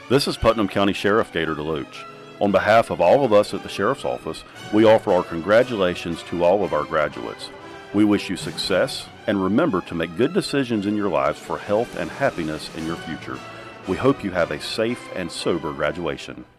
This is Putnam County Sheriff Gator DeLoach. On behalf of all of us at the Sheriff's Office, we offer our congratulations to all of our graduates. We wish you success, and remember to make good decisions in your lives for health and happiness in your future. We hope you have a safe and sober graduation.